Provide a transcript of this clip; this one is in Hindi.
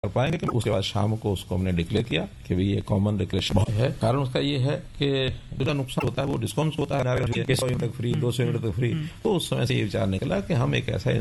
कर पाएंगे कि उसके बाद शाम को उसको हमने डिक्लेयर किया कि भाई ये कॉमन रिक्लेशन है। कारण उसका ये है कि जो नुकसान होता है वो डिस्काउंट होता है, 100 यूनिट तक फ्री, 200 यूनिट तक फ्री। तो उस समय से ये विचार निकला कि हम एक ऐसा